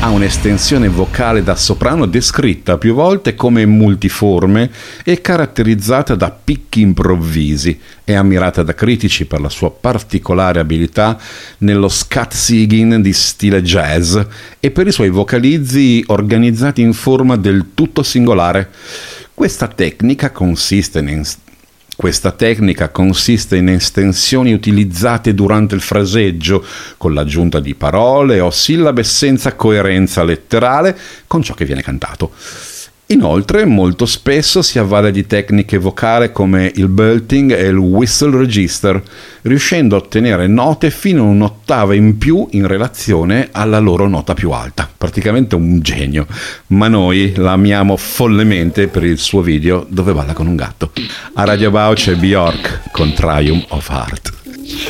Ha un'estensione vocale da soprano descritta più volte come multiforme e caratterizzata da picchi improvvisi. È ammirata da critici per la sua particolare abilità nello scat singing di stile jazz e per i suoi vocalizzi organizzati in forma del tutto singolare. Questa tecnica consiste in estensioni utilizzate durante il fraseggio, con l'aggiunta di parole o sillabe senza coerenza letterale con ciò che viene cantato. Inoltre, molto spesso si avvale di tecniche vocali come il belting e il whistle register, riuscendo a ottenere note fino a un'ottava in più in relazione alla loro nota più alta. Praticamente un genio, ma noi la amiamo follemente per il suo video dove balla con un gatto. A Radio Bau c'è Björk con Triumph of Heart.